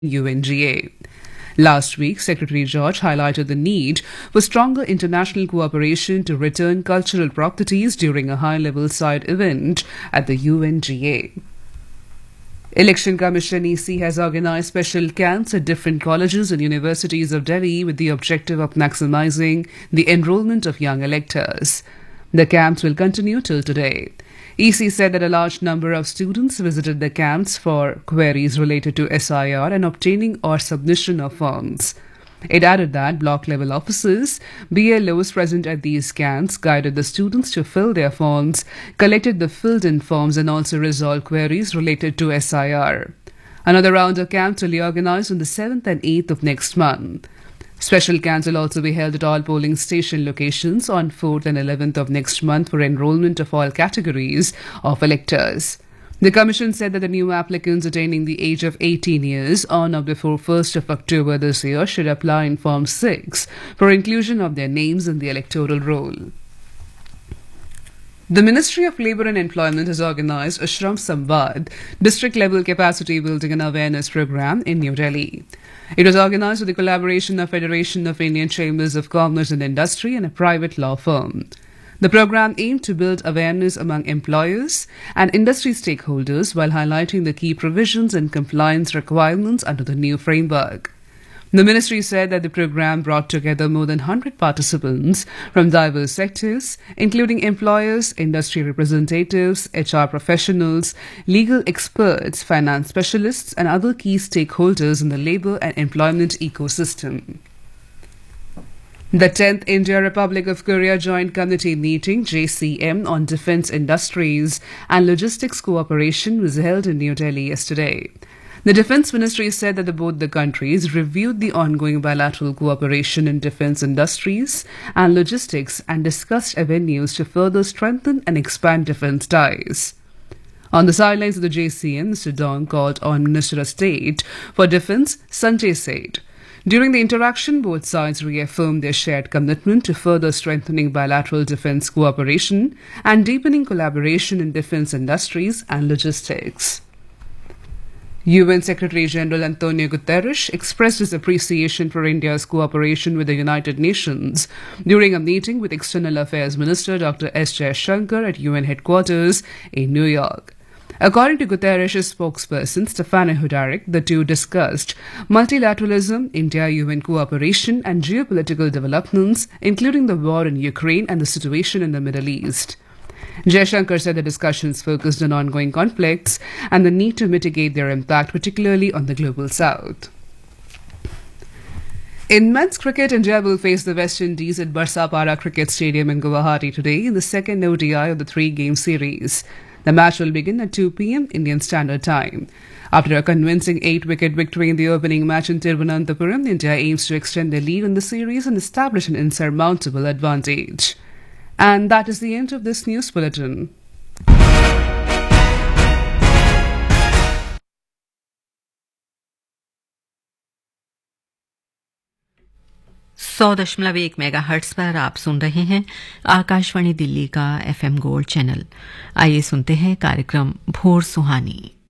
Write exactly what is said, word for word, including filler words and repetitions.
U N G A. Last week, Secretary George highlighted the need for stronger international cooperation to return cultural properties during a high-level side event at the U N G A. Election Commission E C has organized special camps at different colleges and universities of Delhi with the objective of maximizing the enrollment of young electors. The camps will continue till today. E C said that a large number of students visited the camps for queries related to S I R and obtaining or submission of forms. It added that block-level officers, B L Os present at these camps, guided the students to fill their forms, collected the filled-in forms and also resolved queries related to S I R. Another round of camps will be organized on the seventh and eighth of next month. Special camps will also be held at all polling station locations on fourth and eleventh of next month for enrollment of all categories of electors. The Commission said that the new applicants attaining the age of eighteen years on or before first of October this year should apply in Form six for inclusion of their names in the electoral roll. The Ministry of Labour and Employment has organised a Shram Samvad district-level capacity building and awareness programme in New Delhi. It was organised with the collaboration of Federation of Indian Chambers of Commerce and Industry and a private law firm. The programme aimed to build awareness among employers and industry stakeholders while highlighting the key provisions and compliance requirements under the new framework. The ministry said that the programme brought together more than one hundred participants from diverse sectors, including employers, industry representatives, H R professionals, legal experts, finance specialists, and other key stakeholders in the labour and employment ecosystem. The tenth India-Republic of Korea Joint Committee meeting, J C M, on defence industries and logistics cooperation was held in New Delhi yesterday. The Defence Ministry said that the, both the countries reviewed the ongoing bilateral cooperation in defence industries and logistics and discussed avenues to further strengthen and expand defence ties. On the sidelines of the J C M, Mister Dong called on Minister of State for Defence Sanjay Seth. During the interaction, both sides reaffirmed their shared commitment to further strengthening bilateral defence cooperation and deepening collaboration in defence industries and logistics. U N Secretary-General Antonio Guterres expressed his appreciation for India's cooperation with the United Nations during a meeting with External Affairs Minister Doctor S Jaishankar at U N headquarters in New York. According to Guterres' spokesperson Stefano Hudarik, the two discussed multilateralism, India-U N cooperation and geopolitical developments, including the war in Ukraine and the situation in the Middle East. Jaishankar said the discussions focused on ongoing conflicts and the need to mitigate their impact, particularly on the global south. In men's cricket, India will face the West Indies at Barsapara Cricket Stadium in Guwahati today in the second O D I of the three-game series. The match will begin at two p m Indian Standard Time. After a convincing eight-wicket victory in the opening match in Thiruvananthapuram, India aims to extend their lead in the series and establish an insurmountable advantage. And that is the end of this news bulletin. सौ दशमलव एक mega hertz पर आप सुन रहे हैं आकाशवाणी दिल्ली का FM gold channel. आइए सुनते हैं कार्यक्रम भोर सुहानी।